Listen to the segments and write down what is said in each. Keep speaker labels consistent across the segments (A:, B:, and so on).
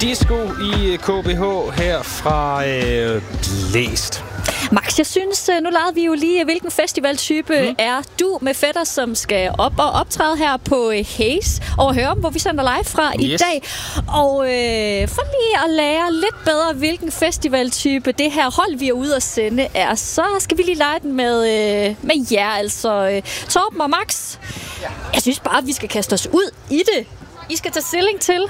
A: Disco i KBH her fra Blæst.
B: Max, jeg synes, nu legede vi jo lige, hvilken festivaltype er du med fætter, som skal op og optræde her på Haze over Hørum, hvor vi sender live fra i dag. Og for lige at lære lidt bedre, hvilken festivaltype det her hold, vi er ude at sende, er, så skal vi lige lege den med jer, altså Torben og Max. Jeg synes bare, vi skal kaste os ud i det. I skal tage stilling til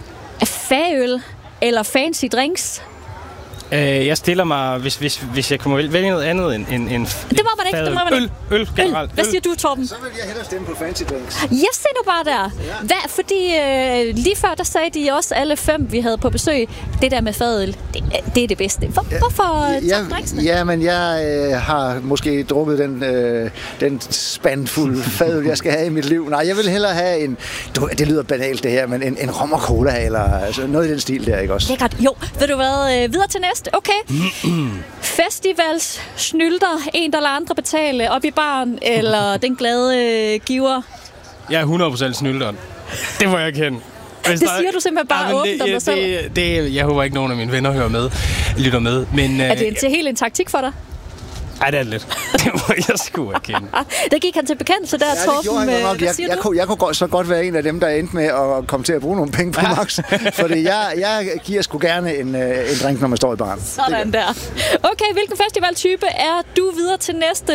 B: fagøl eller fancy drinks.
A: Jeg stiller mig, hvis jeg kunne vælge noget andet end
B: det må man ikke, det må man ikke.
A: Øl generelt.
B: Hvad siger du, Torben?
C: Så vil jeg hellere stemme på fancy drinks.
B: Jeg ser nu bare der. Fordi lige før, der sagde de også alle 5, vi havde på besøg, det der med fadøl, det er det bedste. Hvorfor drinkene?
C: Ja, men jeg har måske drukket den spandfuld fadøl, jeg skal have i mit liv. Nej, jeg vil hellere have en, det lyder banalt det her, men en rom og cola, eller altså noget i den stil der, ikke også?
B: Lækkert. Jo, ved du hvad? Videre til næste. Okay. Festivals snylder, en der lader andre betale op i baren, eller den glade giver?
A: Jeg er 100% snylderen. Det må jeg kende.
B: Det siger du simpelthen bare åbent om dig selv.
A: Jeg håber ikke, nogen af mine venner lytter med. Men,
B: er det helt en taktik for dig?
A: Ej, det er lidt. Det må jeg sgu erkende.
B: Der gik han til bekendelse der, Torben.
C: Jeg kunne så godt være en af dem, der endte med at komme til at bruge nogle penge på Max. Fordi jeg giver sgu gerne en drink, når man står i baren.
B: Sådan der. Okay, hvilken festivaltype er du videre til næste?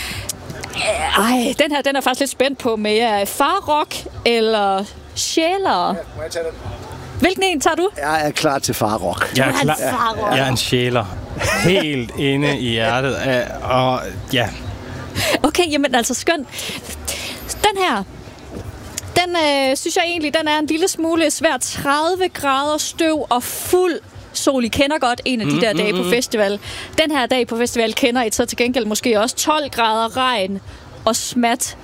B: Den er faktisk lidt spændt på med farrock eller sjæler.
C: Ja, må jeg tage den?
B: Hvilken en tager du?
C: Jeg er klar til farrock.
A: Jeg er en sjæler. Helt inde i hjertet. Og ja.
B: Okay, jamen altså skønt. Den her, den synes jeg egentlig, den er en lille smule svær. 30 grader støv og fuld sol. I kender godt en af de der dage på festival. Den her dag på festival kender I så til gengæld måske også 12 grader regn og smat.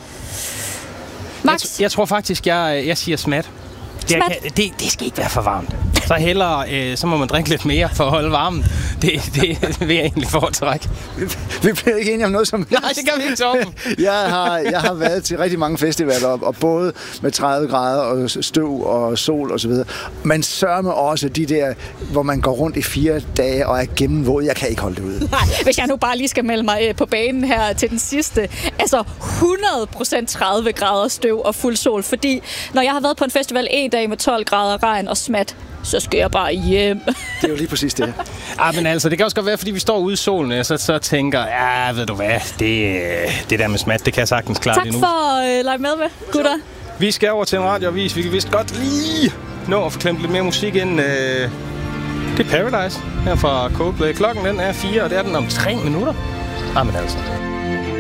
B: Max?
A: Jeg tror faktisk, jeg siger smat. Det skal ikke være for varmt. Så hellere, så må man drikke lidt mere for at holde varmen. Det vil jeg egentlig foretrække.
C: Vi bliver ikke enige om noget som helst.
A: Nej, det kan vi ikke Torben.
C: Jeg har været til rigtig mange festivaler, og både med 30 grader og støv og sol og så videre. Man sørger også de der, hvor man går rundt i 4 dage og er gennemvåd. Jeg kan ikke holde det ud.
B: Nej, hvis jeg nu bare lige skal melde mig på banen her til den sidste. Altså 100% 30 grader støv og fuld sol. Fordi når jeg har været på en festival en dag med 12 grader regn og smat, så skal jeg bare hjem.
C: Det er jo lige præcis det.
A: Men altså, det kan også godt være, fordi vi står ude i solen, så tænker, ved du hvad, det der med smat, det kan jeg sagtens klare
B: tak
A: lige nu.
B: Tak for at lege med, gutter.
A: Vi skal over til en radioavis. Vi kan vist godt lige nå at få klemt lidt mere musik ind. Det er Paradise her fra Coldplay. Klokken den er 4, og det er den om 3 minutter. Men altså...